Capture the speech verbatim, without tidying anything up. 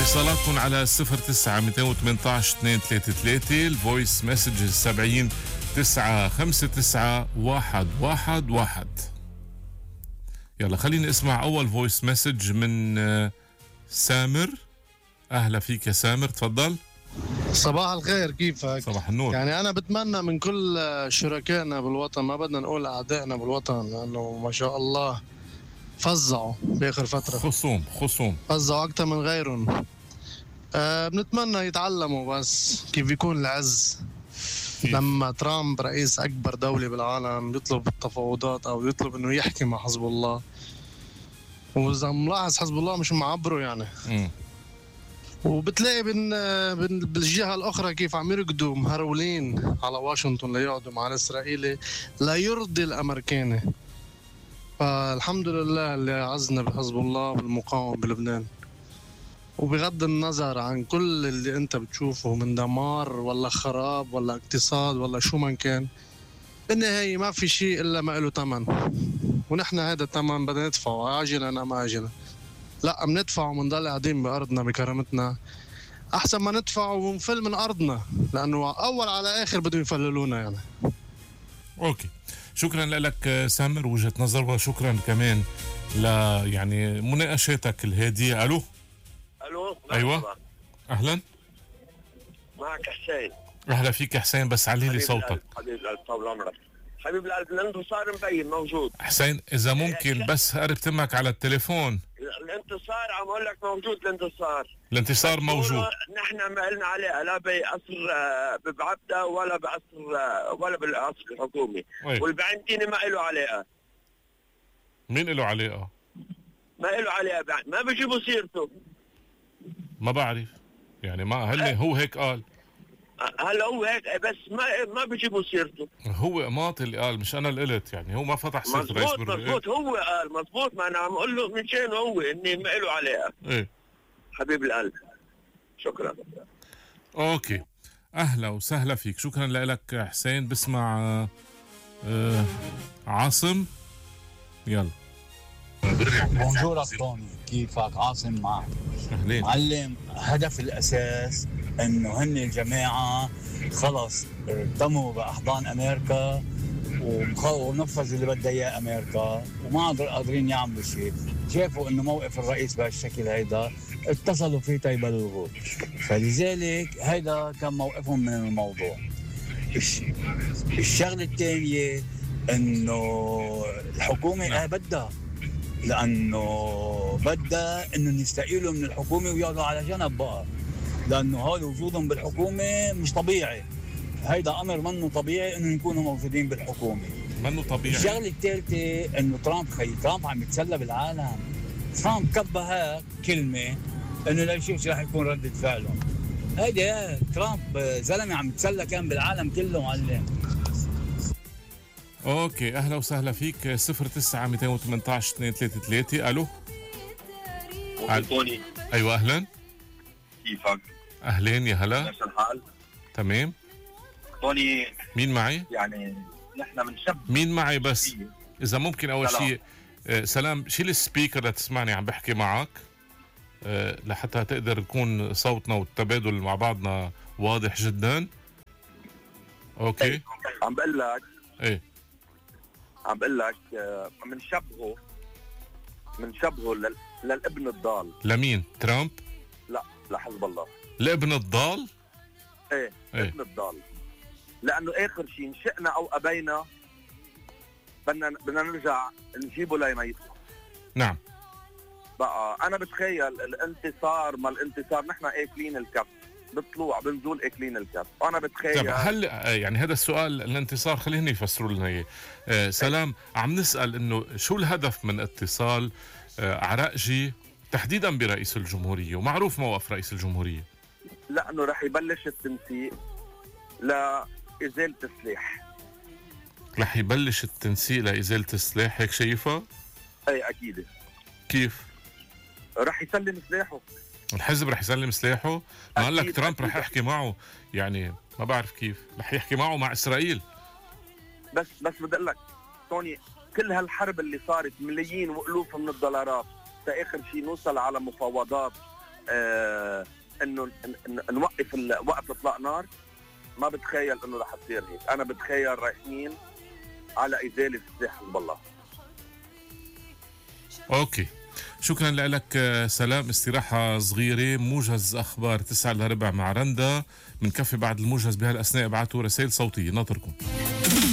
اتصالاتكم على صفر تسعة مئتين وثمانية عشر اثنين ثلاثة ثلاثة، الفويس مسجز سبعين تسعة خمسة تسعة واحد واحد واحد. يلا خليني اسمع أول فويس مسج من سامر. أهلا فيك يا سامر، تفضل. صباح الخير، كيفك؟ صباح النور. يعني أنا بتمنى من كل شركائنا بالوطن، ما بدنا نقول أعدائنا بالوطن، لأنه ما شاء الله فزعوا بآخر فترة، خصوم خصوم فزعوا أكثر من غيرهم. أه بنتمنى يتعلموا بس كيف يكون العز. كيف؟ لما ترامب رئيس أكبر دولة بالعالم يطلب التفاوضات أو يطلب إنه يحكي مع حزب الله، وإذا ملاحظ حزب الله مش معبره يعني. م. وبتلاقي بن بالجهة الأخرى كيف عم يركضوا مهرولين على واشنطن ليقعدوا مع الإسرائيلي لا يرضي الأمريكاني. فالحمد لله اللي عزنا بحزب الله بالمقاومة بلبنان. وبغض النظر عن كل اللي انت بتشوفه من دمار ولا خراب ولا اقتصاد ولا شو ما كان، بالنهاية ما في شيء إلا ما له ثمن، ونحن هذا الثمن بدنا ندفعه عاجلا أم آجلا. لا بندفعه ومنضل قاعدين بأرضنا بكرامتنا أحسن ما ندفعه ونفل من أرضنا، لأنه أول على آخر بدهم يفللونا يعني. أوكي، شكرا لك سامر، وجهة نظر، وشكرا كمان ل يعني مناقشتك الهادية. ألو الو. ايوه اهلا، معك حسين. اهلا فيك حسين، بس علي لي صوتك. حبيب القلب، طول عمرك حبيب القلب. الانتصار مبين موجود حسين، اذا ممكن بس قرب تمك على التليفون. الانتصار عم اقول لك موجود. الانتصار الانتصار موجود. نحن ما لنا عليه لا بعصر بعبده ولا بعصر ولا بالعصر الحكومي. والبعنتيني ما له علاقه. مين له علاقه؟ ما له علاقه، ما بيجيبوا سيرته. ما بعرف يعني، ما هل هو هيك قال؟ هلا هو هيك بس ما ما بيجيبوا سيرته. هو ماطي اللي قال، مش انا اللي قلت يعني. هو ما فتح سيرة رئيس مظبوط مظبوط، هو قال مظبوط. ما انا عم اقول له من شان هو اني ما له علاقه. ايه حبيب القلب، شكرا. اوكي، اهلا وسهلا فيك، شكرا لك حسين. بسمع آه عاصم، يلا. بونجور طوني، كيفك؟ عاصم معك. أهلين. معلم، هدف الأساس أنه هن الجماعة خلص ارتموا بأحضان أمريكا ونفذوا اللي بدها إياه أمريكا، وما عاد قادرين يعملوا شيء. شافوا أنه موقف الرئيس بهالشكل هيدا، اتصلوا فيه تيبلغوه، فلذلك هيدا كان موقفهم من الموضوع. الشغلة الثانية أنه الحكومة نعم. بدها، لأنه بدها إنه يستقيلوا من الحكومة ويقعدوا على جنب بقى، لأنه هذا وجودهم بالحكومة مش طبيعي. هيدا أمر منه طبيعي إنه يكونوا موجودين بالحكومة، منه طبيعي. الشغلة الثالثة إنه ترامب خي ترامب عم يتسلى بالعالم. ترامب كبها كلمة إنه لا يشوف شو رح يكون ردة فعلهم. هيدا ترامب زلمة عم يتسلى كان بالعالم كله معلم. اوكي، اهلا وسهلا فيك. صفر تسعة مئتين وثمانية عشر اثنين ثلاثة ثلاثة. الو توني. ايوه اهلا، كيفك؟ اهلين يا هلا. كيف الحال؟ تمام. توني، مين معي؟ يعني نحن بنشب. مين معي بس؟ اذا ممكن اول شيء آه سلام، شيل السبيكر لتسمعني عم بحكي معك، آه لحتى تقدر يكون صوتنا والتبادل مع بعضنا واضح جدا. اوكي. ايه. عم بقول لك ايه عم بقول لك بنشبهه بنشبهه لل... للابن الضال. لمين؟ ترامب؟ لا، لحزب الله. الابن الضال؟ ايه, ايه. ابن الضال، لانه اخر شيء إن شئنا او ابينا بدنا بدنا نرجع نجيبه ليميته. نعم. بقى انا بتخيل الانتصار، ما الانتصار نحن اكلين الكف بطلوع بنزول اكلين الكف. انا بتخيل. طب هل يعني هذا السؤال الانتصار خليني يفسروا لنا اياه. آه سلام، عم نسال انه شو الهدف من اتصال آه عراقجي تحديدا برئيس الجمهوريه، ومعروف موقف رئيس الجمهوريه. لانه رح يبلش التنسيق لازاله السلاح. رح يبلش التنسيق لازاله السلاح، هيك شايفها؟ اي اكيد. كيف؟ رح يسلم سلاحه. الحزب رح يسلم سلاحه؟ ما قال لك ترامب رح يحكي معه؟ يعني ما بعرف كيف رح يحكي معه مع اسرائيل. بس بس بدي اقول لك توني، كل هالحرب اللي صارت ملايين والوف من الدولارات، تا اخر شيء نوصل على مفاوضات آه انه نوقف وقف اطلاق نار، ما بتخيل انه رح تصير هيك. انا بتخيل رايحين على ازاله سلاح حزب الله. اوكي، شكرا لك. سلام. استراحة صغيرة، موجز أخبار تسعة إلا ربع مع رندا. منكفي بعد الموجز بهالأثناء ابعتوا رسائل صوتية، ناطركم.